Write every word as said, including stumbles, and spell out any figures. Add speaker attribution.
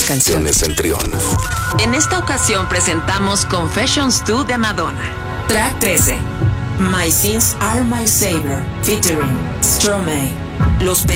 Speaker 1: canciones en Triunfo.
Speaker 2: En esta ocasión presentamos Confessions dos de Madonna. Track trece. My Sins Are My Savior, featuring Stromae. Los